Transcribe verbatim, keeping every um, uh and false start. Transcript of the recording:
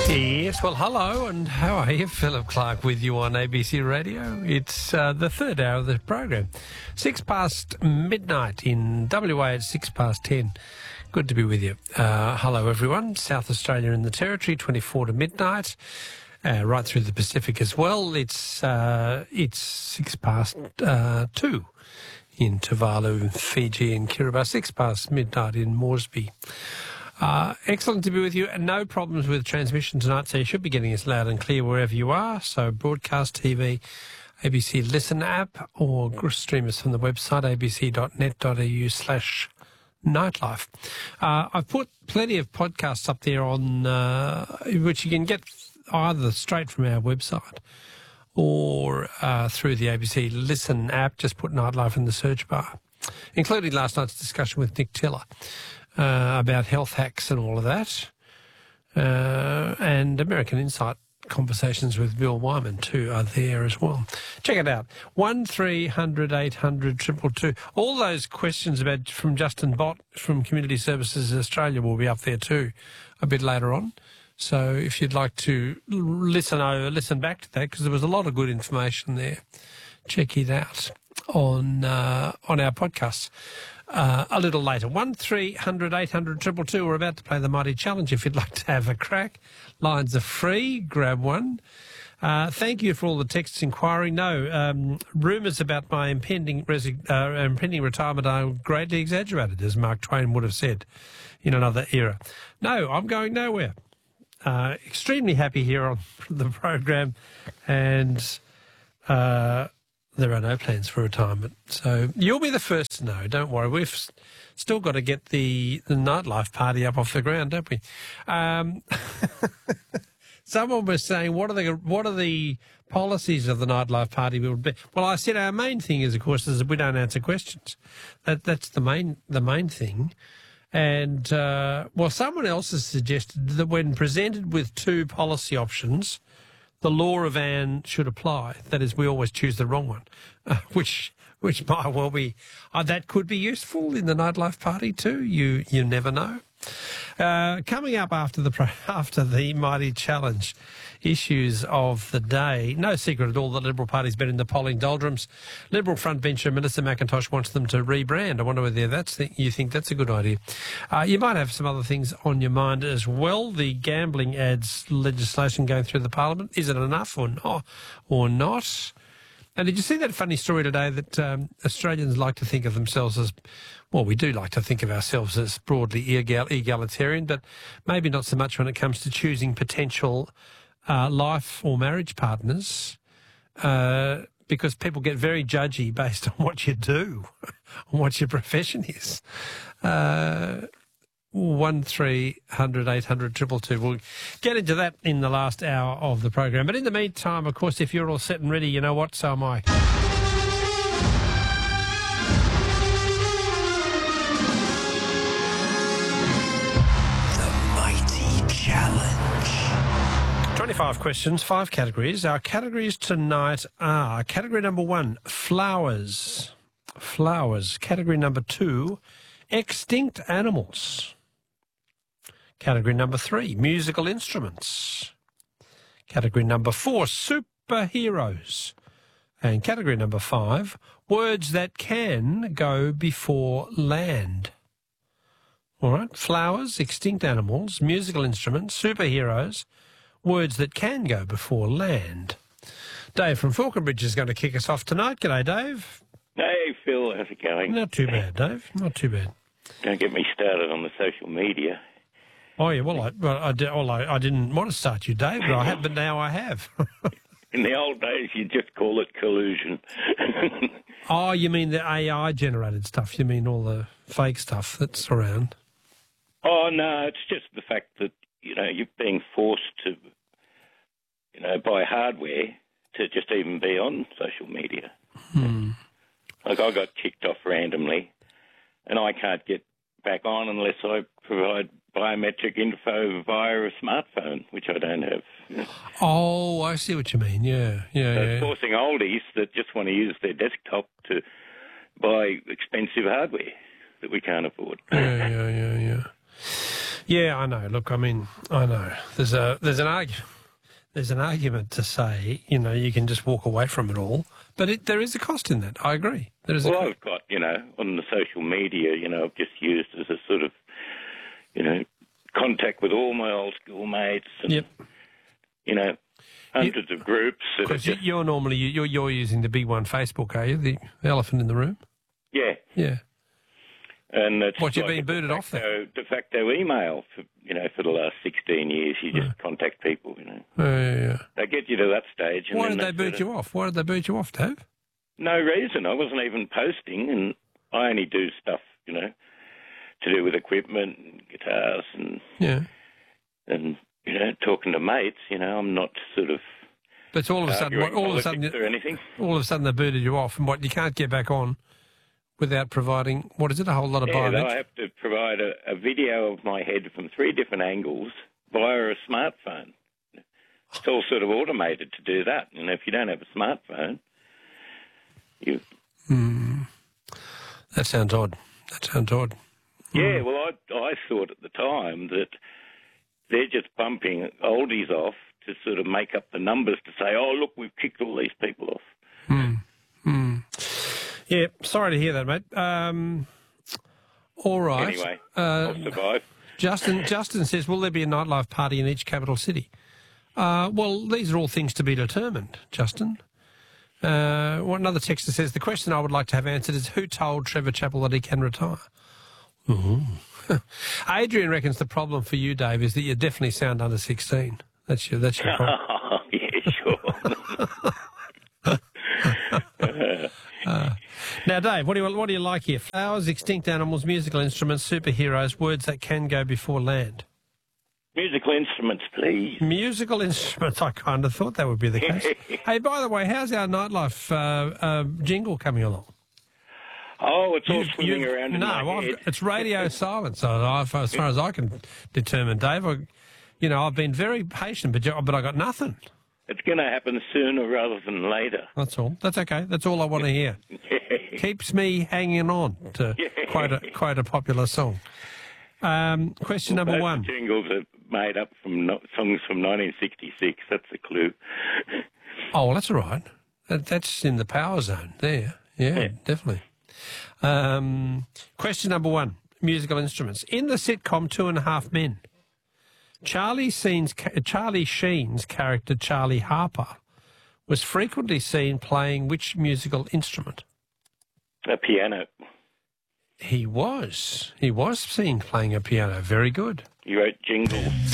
Yes, well, hello, and how are you? Philip Clark with you on A B C Radio. It's uh, the third hour of the program. Six past midnight in W A, it's six past ten. Good to be with you. Uh, hello, everyone. South Australia and the Territory, twenty-four to midnight, uh, right through the Pacific as well. It's uh, it's six past uh, two in Tuvalu, Fiji and Kiribati, six past midnight in Moresby. Uh, excellent to be with you, and no problems with transmission tonight, so you should be getting us loud and clear wherever you are. So broadcast T V, A B C Listen app, or stream us from the website abc.net.au slash nightlife. Uh, I've put plenty of podcasts up there on uh, which you can get either straight from our website or uh, through the A B C Listen app. Just put Nightlife in the search bar, including last night's discussion with Nick Tiller. Uh, about health hacks and all of that, uh, and American Insight conversations with Bill Wyman too are there as well. Check it out. One three hundred eight hundred two two two. All those questions about from Justin Bott from Community Services Australia will be up there too, a bit later on. So if you'd like to listen over, listen back to that, because there was a lot of good information there. Check it out on uh, on our podcasts. Uh, a little later. One three hundred eight hundred two two two. We're about to play the Mighty Challenge. If you'd like to have a crack, lines are free. Grab one. Uh, thank you for all the texts inquiring. No, um, rumours about my impending, resi- uh, impending retirement are greatly exaggerated, as Mark Twain would have said in another era. No, I'm going nowhere. Uh, extremely happy here on the program, and uh, there are no plans for retirement. So you'll be the first to know. Don't worry. We've still got to get the, the nightlife party up off the ground, don't we? Um, someone was saying, what are the what are the policies of the nightlife party? Will be? Well, I said our main thing is, of course, is that we don't answer questions. That that's the main the main thing. And uh, well, someone else has suggested that when presented with two policy options, the law of Anne should apply. That is, we always choose the wrong one, uh, which which might well be uh, that could be useful in the nightlife party too. You you never know. Uh, coming up after the after the Mighty Challenge, issues of the day. No secret at all that the Liberal Party's been in the polling doldrums. Liberal frontbencher Melissa McIntosh wants them to rebrand. I wonder whether that's the, you think that's a good idea. Uh, you might have some other things on your mind as well. The gambling ads legislation going through the Parliament. Is it enough or not? Or not? And did you see that funny story today that um, Australians like to think of themselves as, well, we do like to think of ourselves as broadly egal- egalitarian, but maybe not so much when it comes to choosing potential uh, life or marriage partners, uh, because people get very judgy based on what you do, on what your profession is. Uh, one three hundred eight hundred two two two. We'll get into that in the last hour of the program. But in the meantime, of course, if you're all set and ready, you know what? So am I. The Mighty Challenge. twenty-five questions, five categories. Our categories tonight are category number one, flowers. Flowers. Category number two, extinct animals. Category number three, musical instruments. Category number four, superheroes. And category number five, words that can go before land. All right, flowers, extinct animals, musical instruments, superheroes, words that can go before land. Dave from Falconbridge is going to kick us off tonight. G'day, Dave. Hey, Phil. How's it going? Not too bad, Dave. Not too bad. Don't get me started on the social media. Oh, yeah, well, I, well, I, did, well I, I didn't want to start you, Dave, but I have, but now I have. In the old days, you'd just call it collusion. Oh, you mean the A I-generated stuff? You mean all the fake stuff that's around? Oh, no, it's just the fact that, you know, you're being forced to, you know, buy hardware to just even be on social media. Hmm. Like, I got kicked off randomly, and I can't get back on unless I provide biometric info via a smartphone, which I don't have. Oh, I see what you mean. Yeah, yeah, so yeah. It's forcing oldies that just want to use their desktop to buy expensive hardware that we can't afford. Yeah, yeah, yeah, yeah. Yeah, I know. Look, I mean, I know. There's a there's an argument. There's an argument to say, you know, you can just walk away from it all, but it, there is a cost in that. I agree. There is. Well, a I've got, you know, on the social media, you know, I've just used as a sort of, you know, contact with all my old schoolmates and, Yep. you know, hundreds of groups. Because just, you're normally you're you're using the big one Facebook, are you? The, the elephant in the room. yeah. Yeah. And it's What, you've like been a booted de off facto, de facto email for, you know, for the last sixteen years. You just contact people, you know. Oh, yeah, yeah. They get you to that stage. And Why then did they that's boot sort you off? Why did they boot you off, Dave? No reason. I wasn't even posting, and I only do stuff, you know, to do with equipment and guitars and, Yeah. and you know, talking to mates. You know, I'm not sort of But all of a sudden, what, arguing all of a sudden, politics or anything. all of a sudden they booted you off, and what, you can't get back on without providing, what is it, a whole lot of Yeah, biometrics? I have to provide a, a video of my head from three different angles via a smartphone. It's all sort of automated to do that. And if you don't have a smartphone, you... Hmm. That sounds odd. That sounds odd. Yeah, well, I, I thought at the time that they're just bumping oldies off to sort of make up the numbers to say, oh, look, we've kicked all these people off. Hmm. Hmm. Yeah, sorry to hear that, mate. Um, all right. Anyway, uh, I'll survive. Justin, Justin says, will there be a nightlife party in each capital city? Uh, well, these are all things to be determined, Justin. Uh, one another texter says, the question I would like to have answered is who told Trevor Chappell that he can retire? Mm-hmm. Adrian reckons the problem for you, Dave, is that you definitely sound under sixteen. That's your, that's your problem. Oh, yeah, sure. Uh, now, Dave, what do you what do you like here? Flowers, extinct animals, musical instruments, superheroes, words that can go before land. Musical instruments, please. Musical instruments. I kind of thought that would be the case. Hey, by the way, how's our nightlife uh, uh, jingle coming along? Oh, it's all You've- swimming you've- around in no, my I've head. got- it's radio silence. So I've, as far as I can determine, Dave, I, you know, I've been very patient, but you- but I got nothing. It's going to happen sooner rather than later. That's all. That's okay. That's all I want to hear. Keeps me hanging on, to quote a, quote a popular song. Um, question number Both one. the jingles are made up from no- songs from nineteen sixty-six. That's a clue. Oh, well, that's all right. That, that's in the power zone there. Yeah, Yeah. definitely. Um, question number one, musical instruments. In the sitcom Two and a Half Men, Charlie Sheen's, Charlie Sheen's character, Charlie Harper, was frequently seen playing which musical instrument? A piano. He was. He was seen playing a piano. Very good. He wrote jingles.